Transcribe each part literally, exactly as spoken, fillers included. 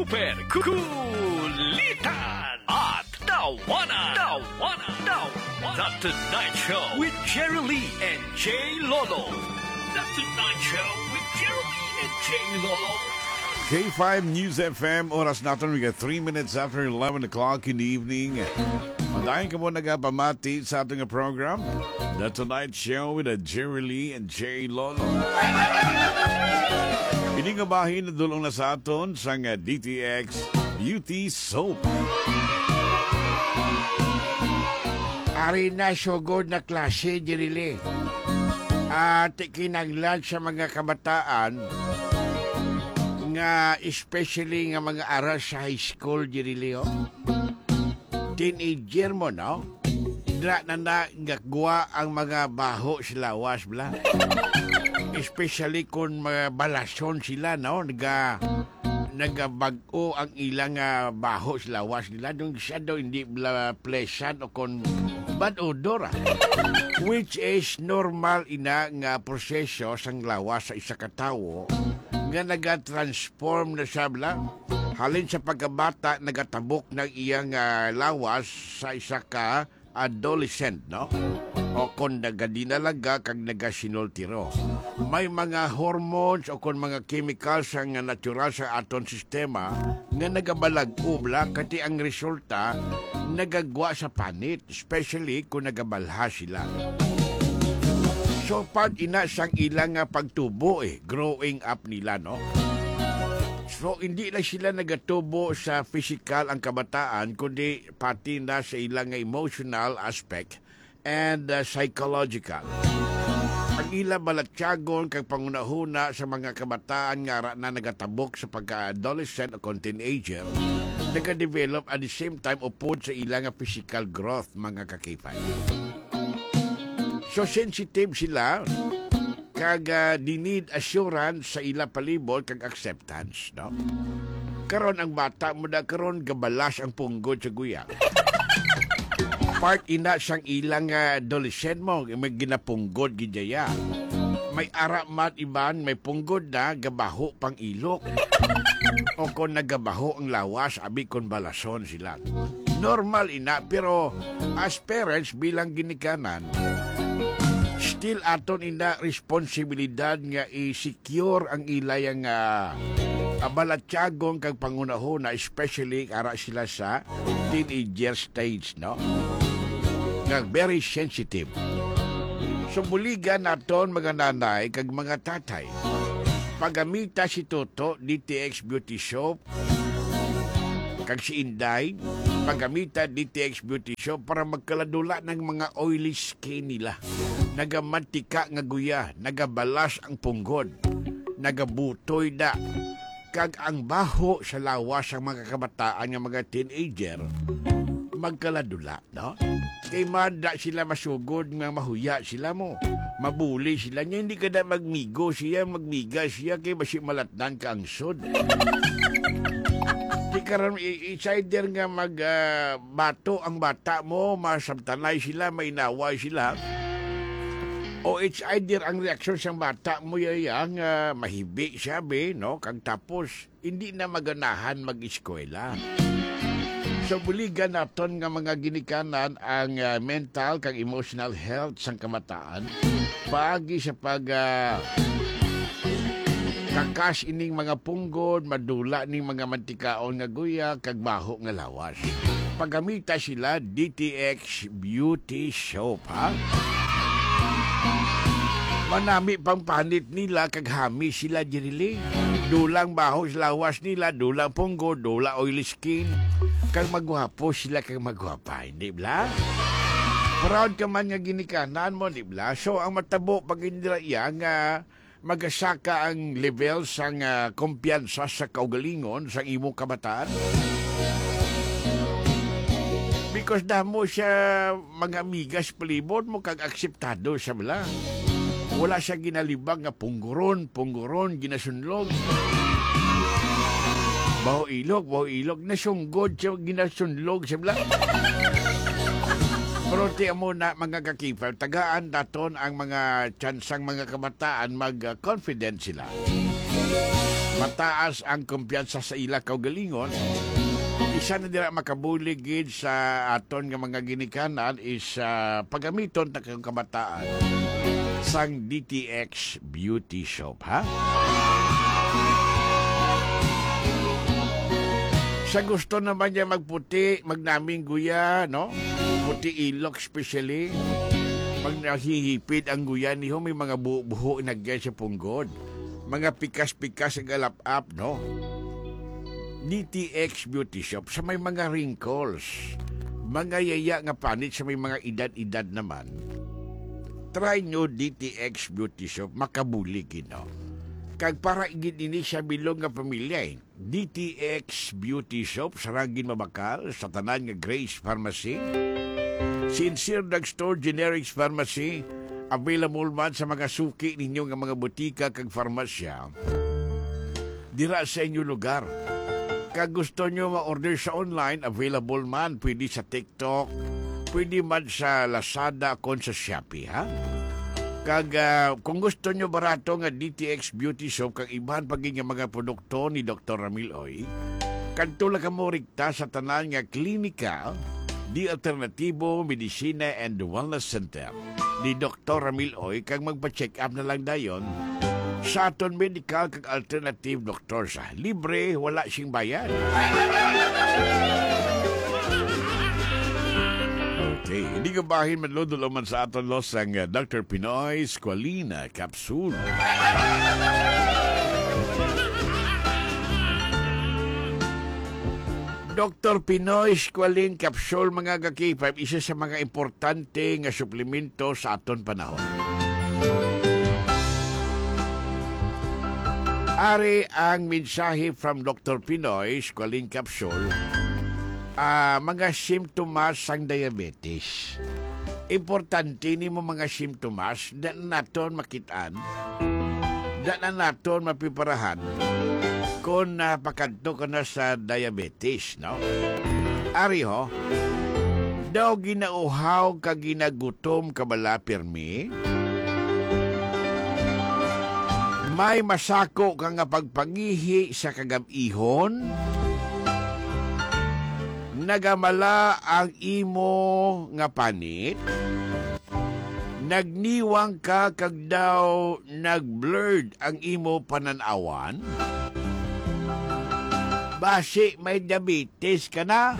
super kulitan at tawanan. Tawanan. Tawanan. The Tonight Show with Jerry Lee and Jay Lolo. The Tonight Show with Jerry Lee and Jay Lolo. K five News F M, oras natin, we got three minutes after eleven o'clock in the evening. Madahin ka mo nagapamati sa ating program, The Tonight Show with Jerry Lee and Jay Lolo. Iningabahin na dulong na sa aton sa D T X Beauty Soap. Ari na so good na klase, Jerry Lee. At kinaglan sa mga kabataan, nga especially nga mga aral sa high school, Jerry Leo. Teenager mo, no? Dra na na nga guwa ang mga baho sila was bla. Especially kung mga balasyon sila, no? Naga nagabago ang ilang uh, baho sila was nila. Nung siya daw hindi bla pleasant o kung bad odor, ah. Which is normal ina nga proseso sang lawas sa isa katawo nga naga-transform na siya bla. Halin sa pagkabata, nagatabok ng iyang uh, lawas sa isa ka adolescent, no? O kung nagadinalaga kag nagasinultiro. May mga hormones o kung mga chemicals ang natural sa aton sistema nga nagabalag-ubla, kati ang resulta nagagwa sa panit, especially kung nagabalha sila. So, pag ina sang ilang uh, pagtubo eh, growing up nila, no? So, hindi na sila nagatubo sa physical ang kabataan, kundi pati na sa ilang emotional aspect and uh, psychological. Ang ilang balatyagon kag pangunahuna sa mga kabataan nga na nagatabok sa pagka-adolescent o teenager, nagadevelop at the same time upod sa ilang physical growth, mga kakipay. So, sensitive sila kag uh, dinid assurance sa ila palibot kag acceptance, no? Karon ang bata mo da karon gabalas ang punggod sa guya. Part ina sang ilang uh, adolescent mo, may ginapunggod gidaya. May aramat iban, may punggod na gabaho pang ilok. O kung nagabaho ang lawas, abi kon balason sila. Normal ina, pero as parents bilang ginikanan, still aton ina responsibilidad nga i-secure ang ilayang uh, abalatyagong kag pangunahon, especially ara sila sa teenager stage, no? Nga very sensitive. So buligan naton mga nanay kag mga tatay, pagamita si Toto D T X Beauty Soap kag si Inday, pagamita D T X Beauty Soap para magkaladula ng mga oily skin nila. Nagamantika nga guya, nagabalas ang punggod, nagabutoy da, kag ang baho sa lawas ang mga kabataan nga mga teenager, magkaladula, no? Kay mada sila masugod nga mahuya sila mo, mabuli sila niya, hindi ka na magmigo siya, magmiga siya, kay basi malatnan ka ang sod. Di karon i-sider nga magbato uh, ang bata mo, masabtanay sila, may naway sila. O it's either ang reaksyon sa bata mo yayang uh, mahibi siya, be, no? Kag tapos, hindi na maganahan mag-eskwela. So, buligan naton nga mga ginikanan ang uh, mental kag emotional health sang kamataan. Paagi sa pag... Uh, kakas ining mga punggod, madula ning mga mantikaon nga guya, kag baho nga lawas. Pagamita sila D T X Beauty Soap, ha? Manami pang panit nila, kag hami sila, Jerry. Dulang baho sa lawas nila, dulang punggod, dula oily skin, kag magwapo sila, kag magwapa, hindi bla? Proud ka man nga ginikanan mo, di bla? So, ang matabo pag indira iya nga magasaka ang level sang uh, kumpiyansa sa kaugalingon sang imong kabataan. Because damo siya mga amigas palibot mo kag akseptado siya bala. Wala siya ginalibag nga pungguron, pungguron, ginasunlog. Baho ilog, baho ilog, nasunggod siya, ginasunlog siya bala. Pero tiyan mo na mga kakipaw, tagaan naton ang mga tsansang mga kabataan mag-confident sila. mataas ang kumpiyansa sa ila kaugalingon. Isa na dira makabulig gid sa aton nga mga ginikanan is uh, pagamiton ta kang kabataan sang D T X Beauty Shop, ha? Sa gusto naman niya magputi, magnaming guya, no? Puti ilok especially. Pag nahihipid ang guya niyo, may mga buho-buho nagyay sa punggod. Mga pikas-pikas ang galap-up, no? D T X Beauty Shop sa may mga wrinkles, mga yaya nga panit sa may mga edad-edad naman. Try nyo D T X Beauty Shop, makabuli gino. Kag para igid ini siya bilong nga pamilya eh. D T X Beauty Shop saragin mabakal sa tanan nga Grace Pharmacy, Sincere Drugstore Generics Pharmacy, available man sa mga suki ninyo nga mga butika kag farmasya. Dira sa inyo lugar. Kag gusto nyo ma-order sa online, available man. Pwede sa TikTok, pwede man sa Lazada, kon sa Shopee, ha? Kag uh, kung gusto nyo barato nga D T X Beauty Shop, kag ibahan paging nga mga produkto ni Doctor Ramil Oy, kadto lang ka mo rikta sa tanan nga klinika di Alternatibo Medicina and Wellness Center ni Doctor Ramil Oy, kag magpa-check up na lang dayon sa aton medical kag alternative doctor sa libre, wala siyang bayad. Okay, hindi ka bahin manlodol man sa aton los ang uh, Doctor Pinoy Squalina Capsule. Doctor Pinoy Squalene Capsule, mga kakipap, isa sa mga importante nga suplemento sa aton panahon. Ari ang mensahe from Doctor Pinoy Squalene Capsule, uh, mga simptomas sang diabetes. Importante ni mo mga simptomas na naton makitaan, na naton mapiparahan kung napakadto ka na sa diabetes, no? Ari ho, daw ginauhaw ka ginagutom ka bala pirmi, may masako ka nga pagpangihi sa kagab-ihon, nagamala ang imo nga panit, nagniwang ka kag daw nagblurred ang imo pananawan, basi may diabetes ka na.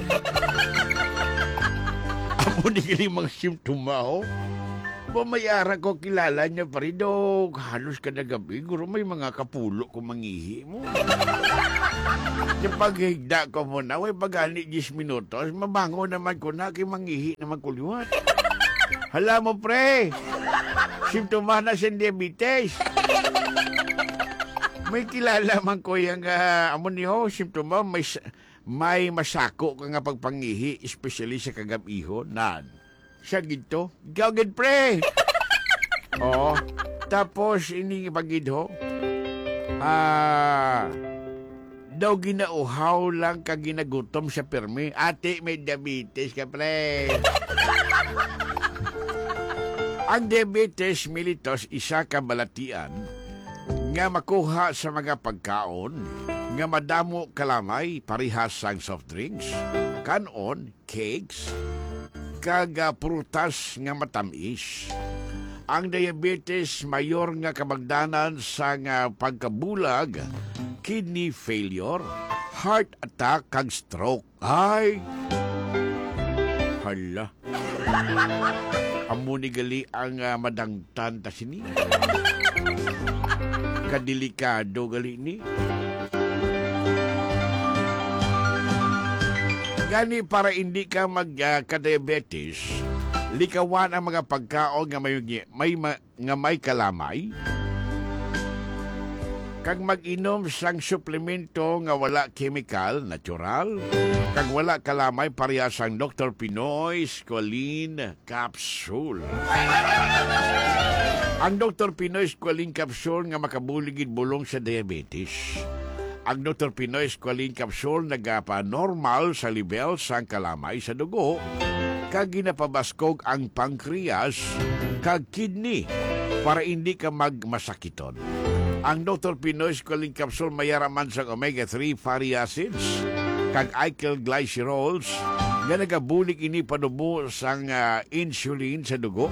Amo ni kini mga simptoma ho. Pumayara ko kilala niya pa rin, dog. Halos ka na gabi, guro may mga kapulo kung mangihi mo. Yung paghigda ko mo na, way pagani diyes minutos, mabango naman ko na, kay mangihi naman kuliwat. Hala mo, pre! Simptoma na sa diabetes. May kilala man ko yung, uh, amo niyo, simptoma, may, may masako ka nga pagpangihi, especially sa kagab-ihon, nan. Siya gito, gawagid pre. Oo. Tapos, ini pagid ho, ah, daw ginauhaw lang ka ginagutom sa permi. Ate, may diabetes ka pre. Ang diabetes mellitus, isa ka balatian nga makuha sa mga pagkaon nga madamo kalamay, parihas sang soft drinks, kanon, cakes, kaga prutas nga matamis. Ang diabetes mayor nga kabagdanan sa nga pagkabulag, kidney failure, heart attack kag stroke. Ay! Hala. Amo ni gali ang uh, madangtan ta sini. Kadelikado gali ni. Gani para hindi ka magka-diabetes, uh, likawan ang mga pagkaon nga may, may, nga may kalamay, kag mag-inom sang suplemento nga wala chemical, natural, kag wala kalamay, parehas ang Doctor Pinoy Squalene Capsule. Ang Doctor Pinoy Squalene Capsule nga makabuligid bulong sa diabetes. Ang Doctor Pinoy Squalene Capsule nagapa-normal sa level sang kalamay sa dugo, kag ginapabaskog ang pancreas kag kidney para hindi ka magmasakiton. Ang Doctor Pinoy Squalene Capsule mayaraman sa omega three fatty acids kag alkyl glycerols nga nagabulig ini panubo sang uh, insulin sa dugo.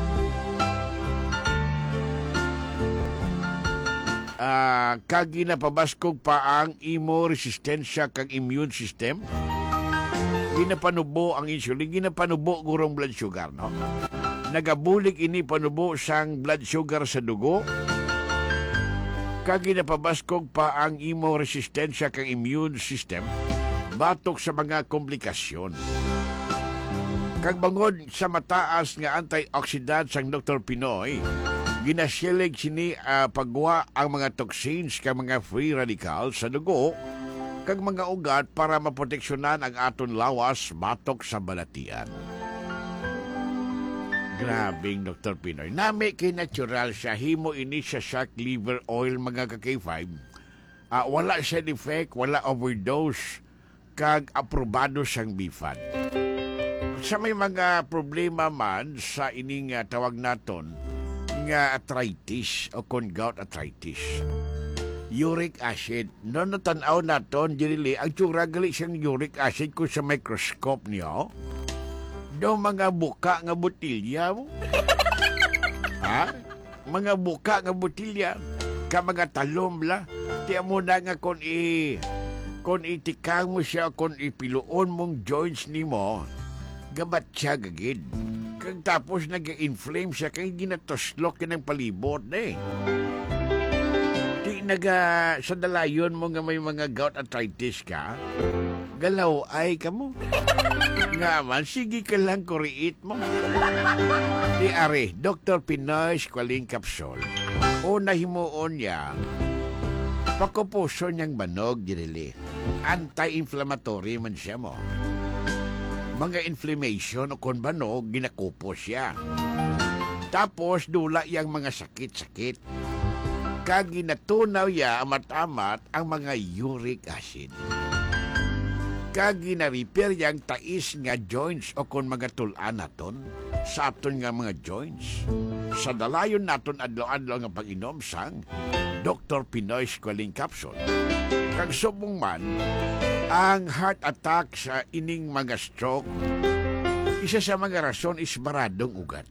Uh, kag ginapabaskog pa ang imo-resistensya kag immune system. Ginapanubo ang insulin, ginapanubo gurong blood sugar, no? Nagabulig ini panubo sang blood sugar sa dugo. Kag ginapabaskog pa ang imo-resistensya kag immune system batok sa mga komplikasyon. Kag bangod sa mataas nga antioxidant sang Doctor Pinoy, ginasilig sini uh, pagwa ang mga toxins kag mga free radicals sa dugo kag mga ugat para maproteksyonan ang aton lawas batok sa balatian. Grabing Doctor Pinoy. Nami kay natural siya. Himo ini sa shark liver oil mga ka-K five. Uh, wala side effect, wala overdose, kag aprobado siyang bifad. Sa may mga problema man sa ining uh, tawag naton nga arthritis o kon gout arthritis. Uric acid. No natanaw naton dili ang tsura gali siyang uric acid ko sa microscope niyo. Do mga buka nga botilya mo. Ha? Mga buka nga botilya ka mga talom la. Tiya mo na nga kon i kon itikang mo siya kon ipiluon mong joints nimo. Gabat siya gagid. Kag tapos nag-inflame siya kay ginatoslok yan ng palibot na eh. Di naga sa dalayon mo nga may mga gout arthritis ka, galaw ay ka mo. Nga man, sige ka lang kuriit mo. Di are, Doctor Pinoy Squalene Capsule. O nahimuon niya, pakupuso niyang banog, dirili. Anti-inflammatory man siya mo. Mga inflammation o kon banog, ginakupo siya. Tapos dula yang mga sakit-sakit. Kag ginatunaw ya amat-amat ang mga uric acid. Kag gina-repair yang tais nga joints o kon mga tulan naton sa aton nga mga joints. Sa dalayon naton adlaw-adlaw nga pag-inom sang Doctor Pinoy Squalene Capsule. Kag subong man, ang heart attack sa ining mga stroke, isa sa mga rason is maradong ugat.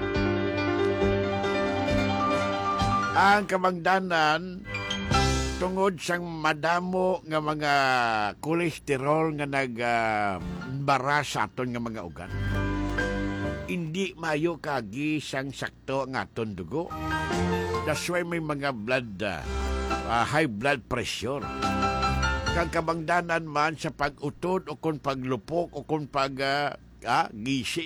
Ang kamangdanan, tungod sang madamo nga mga kolesterol nga nagbara uh, sa aton nga mga ugat, hindi mayo kagi sang sakto nga aton dugo. That's why may mga blood, uh, uh, high blood pressure. Kag kabangdanan man sa pag-utod o kung paglupok o kung pag uh, ah, gisi